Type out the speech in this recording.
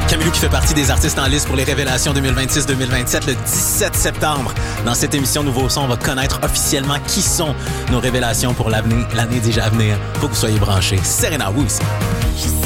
Camilou qui fait partie des artistes en liste pour les révélations 2026-2027 le 17 septembre. Dans cette émission Nouveau Son, on va connaître officiellement qui sont nos révélations pour l'année déjà à venir. Faut que vous soyez branchés. Serena Wu ici.